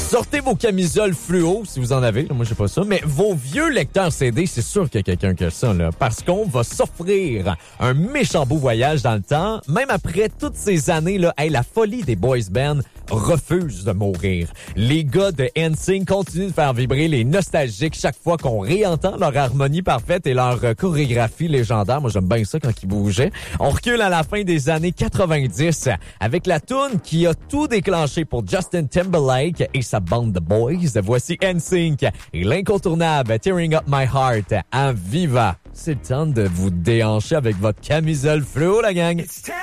Sortez vos camisoles fluo si vous en avez. Moi, j'ai pas ça. Mais vos vieux lecteurs CD, c'est sûr qu'il y a quelqu'un qui a ça, là. Parce qu'on va s'offrir un méchant beau voyage dans le temps. Même après toutes ces années, là, la folie des boys bands refuse de mourir. Les gars de NSYNC continuent de faire vibrer les nostalgiques chaque fois qu'on réentend leur harmonie parfaite et leur chorégraphie légendaire. Moi, j'aime bien ça quand ils bougeaient. On recule à la fin des années 90 avec la toune qui a tout déclenché pour Justin Timberlake et sa bande de boys. Voici NSYNC et l'incontournable Tearing Up My Heart à Viva. C'est le temps de vous déhancher avec votre camisole fluo, la gang.